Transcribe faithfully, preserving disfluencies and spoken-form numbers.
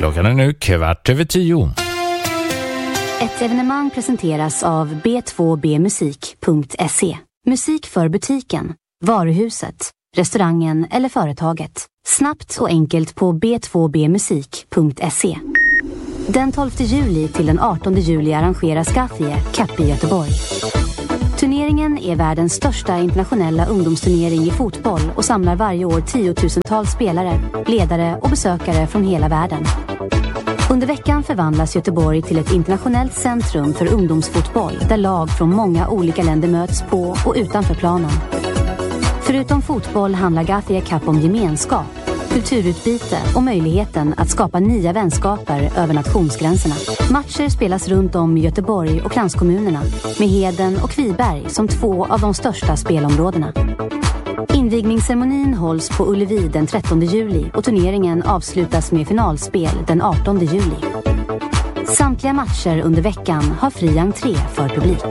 Klockan är nu kvart över tio. Ett evenemang presenteras av b två b musik punkt se. Musik för butiken, varuhuset, restaurangen eller företaget. Snabbt och enkelt på b två b musik punkt se. Den tolfte juli till den artonde juli arrangeras Gathie Cup i Göteborg. Turneringen är världens största internationella ungdomsturnering i fotboll och samlar varje år tiotusentals spelare, ledare och besökare från hela världen. Under veckan förvandlas Göteborg till ett internationellt centrum för ungdomsfotboll där lag från många olika länder möts på och utanför planen. Förutom fotboll handlar Gathie Cup om gemenskap, kulturutbyte och möjligheten att skapa nya vänskaper över nationsgränserna. Matcher spelas runt om i Göteborg och kranskommunerna med Heden och Kviberg som två av de största spelområdena. Invigningsceremonin hålls på Ullevi den trettonde juli och turneringen avslutas med finalspel den artonde juli. Samtliga matcher under veckan har fri entré för publik.